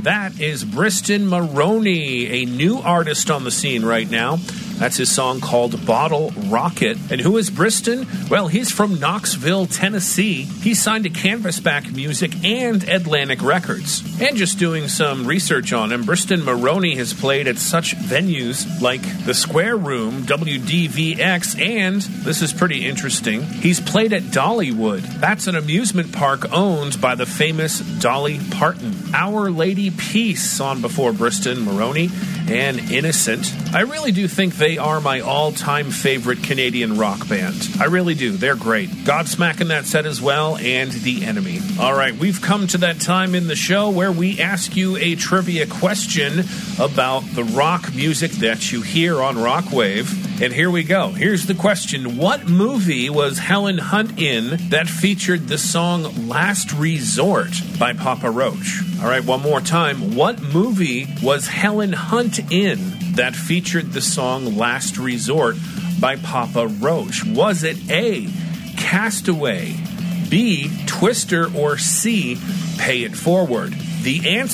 that is Briston Maroney, a new artist on the scene right now. That's his song called Bottle Rocket. And who is Briston? Well, he's from Knoxville, Tennessee. He signed to Canvasback Music and Atlantic Records. And just doing some research on him, Briston Maroney has played at such venues like the Square Room, WDVX, and, this is pretty interesting, he's played at Dollywood. That's an amusement park owned by the famous Dolly Parton. Our Lady Peace on before Briston Maroney and Innocent. I really do think they are my all-time favorite Canadian rock band. I really do. They're great. Godsmack in that set as well, and The Enemy. All right, we've come to that time in the show where we ask you a trivia question about the rock music that you hear on Rockwave. And here we go. Here's the question. What movie was Helen Hunt in that featured the song Last Resort by Papa Roach? All right, one more time. What movie was Helen Hunt in that featured the song Last Resort by Papa Roach? Was it A, Castaway, B, Twister, or C, Pay It Forward? The answer